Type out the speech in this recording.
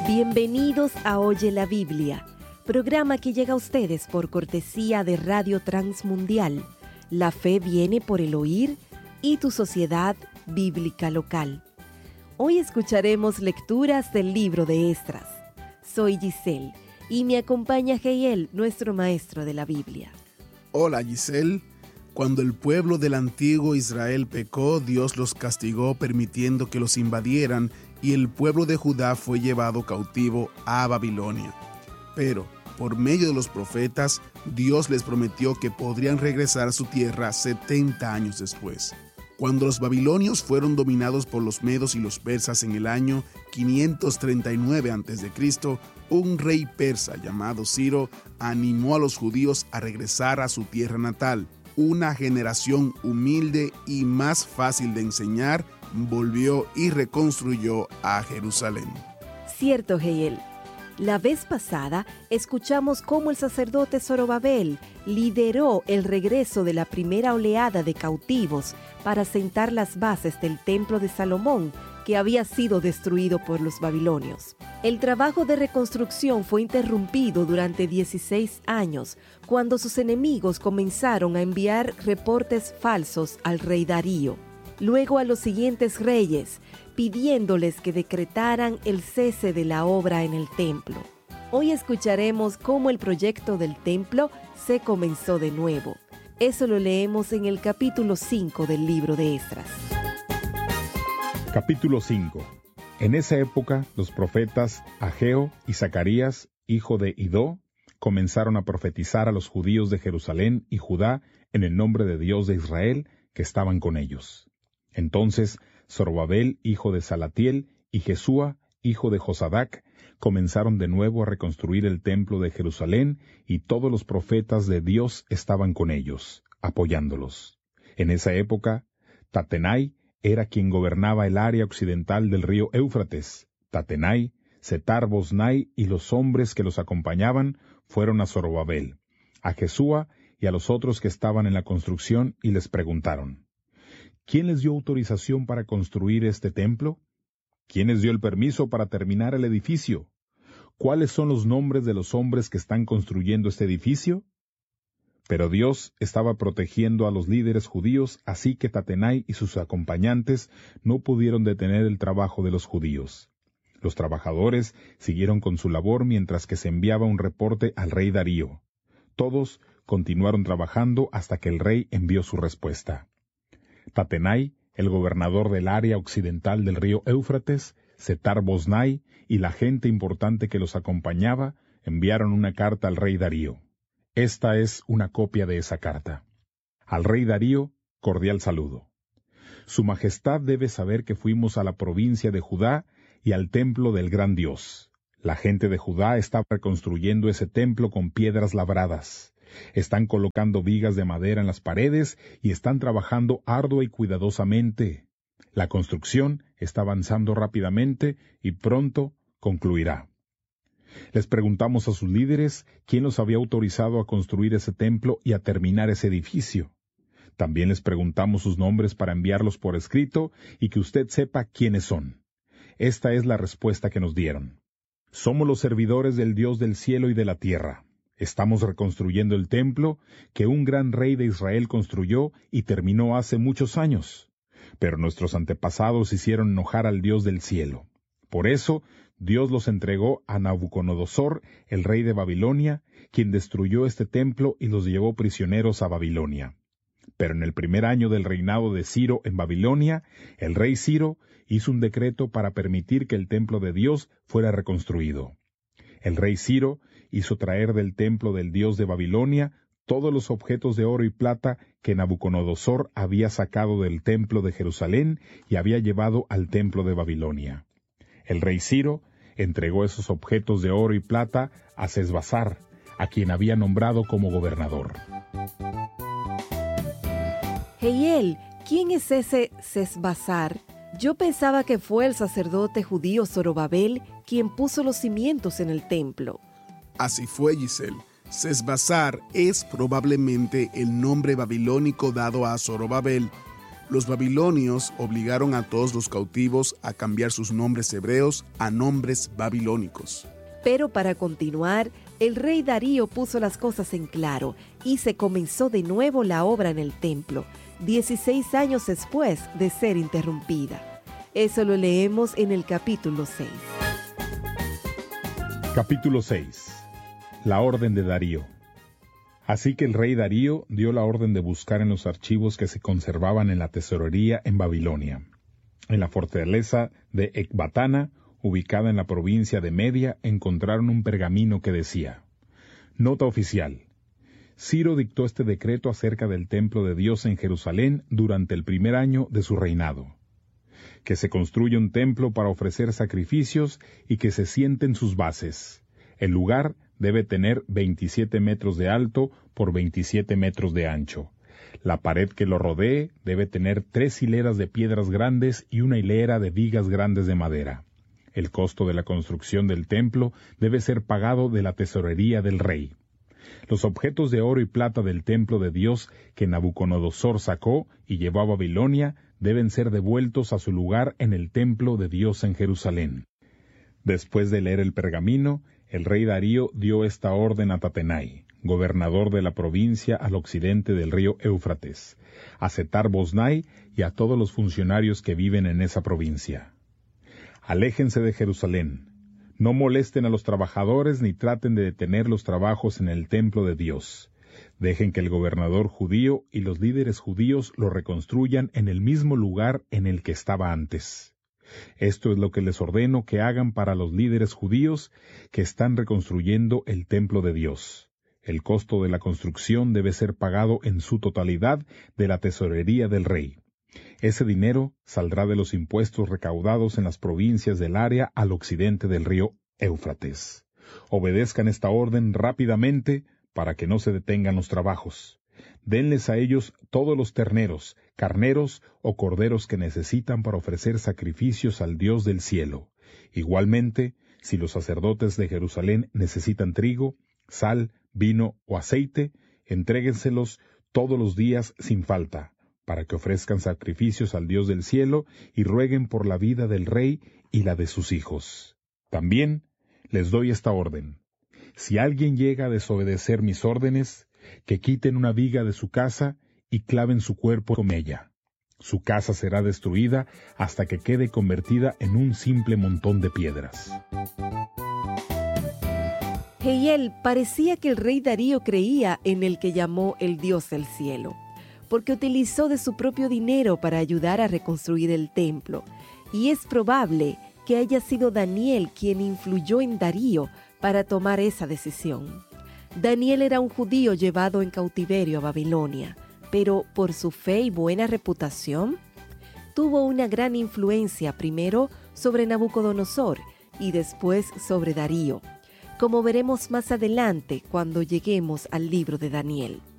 Bienvenidos a Oye la Biblia, programa que llega a ustedes por cortesía de Radio Transmundial. La fe viene por el oír y tu sociedad bíblica local. Hoy escucharemos lecturas del libro de Esdras. Soy Giselle y me acompaña Heiel, nuestro maestro de la Biblia. Hola Giselle. Cuando el pueblo del antiguo Israel pecó, Dios los castigó permitiendo que los invadieran y el pueblo de Judá fue llevado cautivo a Babilonia. Pero, por medio de los profetas, Dios les prometió que podrían regresar a su tierra 70 años después. Cuando los babilonios fueron dominados por los medos y los persas en el año 539 a.C., un rey persa llamado Ciro animó a los judíos a regresar a su tierra natal. Una generación humilde y más fácil de enseñar volvió y reconstruyó a Jerusalén. Cierto, Heiel. La vez pasada escuchamos cómo el sacerdote Zorobabel lideró el regreso de la primera oleada de cautivos para sentar las bases del templo de Salomón, que había sido destruido por los babilonios. El trabajo de reconstrucción fue interrumpido durante 16 años, cuando sus enemigos comenzaron a enviar reportes falsos al rey Darío, luego a los siguientes reyes, pidiéndoles que decretaran el cese de la obra en el templo. Hoy escucharemos cómo el proyecto del templo se comenzó de nuevo. Eso lo leemos en el capítulo 5 del libro de Esdras. Capítulo 5. En esa época, los profetas Ageo y Zacarías, hijo de Idó, comenzaron a profetizar a los judíos de Jerusalén y Judá en el nombre de Dios de Israel, que estaban con ellos. Entonces, Zorobabel, hijo de Salatiel, y Jesúa, hijo de Josadac, comenzaron de nuevo a reconstruir el templo de Jerusalén, y todos los profetas de Dios estaban con ellos, apoyándolos. En esa época, Tatenai era quien gobernaba el área occidental del río Éufrates. Tatenai, Setar-Boznai y los hombres que los acompañaban fueron a Zorobabel, a Jesúa y a los otros que estaban en la construcción y les preguntaron: ¿Quién les dio autorización para construir este templo? ¿Quién les dio el permiso para terminar el edificio? ¿Cuáles son los nombres de los hombres que están construyendo este edificio? Pero Dios estaba protegiendo a los líderes judíos, así que Tatenai y sus acompañantes no pudieron detener el trabajo de los judíos. Los trabajadores siguieron con su labor mientras que se enviaba un reporte al rey Darío. Todos continuaron trabajando hasta que el rey envió su respuesta. Tatenai, el gobernador del área occidental del río Éufrates, Setar-Boznai y la gente importante que los acompañaba enviaron una carta al rey Darío. Esta es una copia de esa carta. Al rey Darío, cordial saludo. Su Majestad debe saber que fuimos a la provincia de Judá y al templo del gran Dios. La gente de Judá está reconstruyendo ese templo con piedras labradas. Están colocando vigas de madera en las paredes y están trabajando ardua y cuidadosamente. La construcción está avanzando rápidamente y pronto concluirá. Les preguntamos a sus líderes quién los había autorizado a construir ese templo y a terminar ese edificio. También les preguntamos sus nombres para enviarlos por escrito y que usted sepa quiénes son. Esta es la respuesta que nos dieron. Somos los servidores del Dios del cielo y de la tierra. Estamos reconstruyendo el templo que un gran rey de Israel construyó y terminó hace muchos años. Pero nuestros antepasados hicieron enojar al Dios del cielo. Por eso, Dios los entregó a Nabucodonosor, el rey de Babilonia, quien destruyó este templo y los llevó prisioneros a Babilonia. Pero en el primer año del reinado de Ciro en Babilonia, el rey Ciro hizo un decreto para permitir que el templo de Dios fuera reconstruido. El rey Ciro hizo traer del templo del Dios de Babilonia todos los objetos de oro y plata que Nabucodonosor había sacado del templo de Jerusalén y había llevado al templo de Babilonia. El rey Ciro entregó esos objetos de oro y plata a Sesbazar, a quien había nombrado como gobernador. Heiel, ¿quién es ese Sesbazar? Yo pensaba que fue el sacerdote judío Zorobabel quien puso los cimientos en el templo. Así fue, Giselle. Sesbazar es probablemente el nombre babilónico dado a Zorobabel. Los babilonios obligaron a todos los cautivos a cambiar sus nombres hebreos a nombres babilónicos. Pero para continuar, el rey Darío puso las cosas en claro y se comenzó de nuevo la obra en el templo, 16 años después de ser interrumpida. Eso lo leemos en el capítulo 6. Capítulo 6. La orden de Darío. Así que el rey Darío dio la orden de buscar en los archivos que se conservaban en la tesorería en Babilonia. En la fortaleza de Ecbatana, ubicada en la provincia de Media, encontraron un pergamino que decía: Nota oficial. Ciro dictó este decreto acerca del templo de Dios en Jerusalén durante el primer año de su reinado. Que se construya un templo para ofrecer sacrificios y que se sienten sus bases. El lugar debe tener 27 metros de alto por 27 metros de ancho. La pared que lo rodee debe tener 3 hileras de piedras grandes y una hilera de vigas grandes de madera. El costo de la construcción del templo debe ser pagado de la tesorería del rey. Los objetos de oro y plata del templo de Dios que Nabucodonosor sacó y llevó a Babilonia deben ser devueltos a su lugar en el templo de Dios en Jerusalén. Después de leer el pergamino, el rey Darío dio esta orden a Tatenai, gobernador de la provincia al occidente del río Éufrates, a Setar-Boznai y a todos los funcionarios que viven en esa provincia. Aléjense de Jerusalén. No molesten a los trabajadores ni traten de detener los trabajos en el templo de Dios. Dejen que el gobernador judío y los líderes judíos lo reconstruyan en el mismo lugar en el que estaba antes. Esto es lo que les ordeno que hagan para los líderes judíos que están reconstruyendo el templo de Dios. El costo de la construcción debe ser pagado en su totalidad de la tesorería del rey. Ese dinero saldrá de los impuestos recaudados en las provincias del área al occidente del río Éufrates. Obedezcan esta orden rápidamente para que no se detengan los trabajos. Denles a ellos todos los terneros, carneros o corderos que necesitan para ofrecer sacrificios al Dios del cielo. Igualmente, si los sacerdotes de Jerusalén necesitan trigo, sal, vino o aceite, entréguenselos todos los días sin falta, para que ofrezcan sacrificios al Dios del cielo y rueguen por la vida del rey y la de sus hijos. También les doy esta orden. Si alguien llega a desobedecer mis órdenes, que quiten una viga de su casa y claven su cuerpo con ella. Su casa será destruida hasta que quede convertida en un simple montón de piedras. Jehiel, parecía que el rey Darío creía en el que llamó el Dios del cielo, porque utilizó de su propio dinero para ayudar a reconstruir el templo, y es probable que haya sido Daniel quien influyó en Darío para tomar esa decisión. Daniel era un judío llevado en cautiverio a Babilonia, pero por su fe y buena reputación, tuvo una gran influencia primero sobre Nabucodonosor y después sobre Darío, como veremos más adelante cuando lleguemos al libro de Daniel.